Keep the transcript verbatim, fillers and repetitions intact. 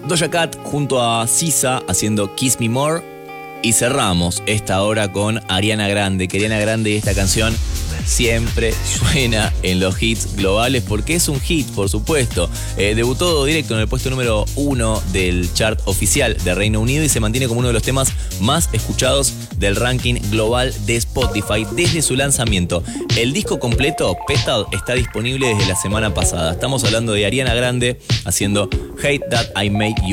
Doja Cat junto a S Z A haciendo Kiss Me More. Y cerramos esta hora con Ariana Grande, que Ariana Grande y esta canción siempre suena en los hits globales porque es un hit, por supuesto. Eh, debutó directo en el puesto número uno del chart oficial de Reino Unido y se mantiene como uno de los temas más escuchados del ranking global de Spotify desde su lanzamiento. El disco completo, Petal, está disponible desde la semana pasada. Estamos hablando de Ariana Grande haciendo Hate That I Made You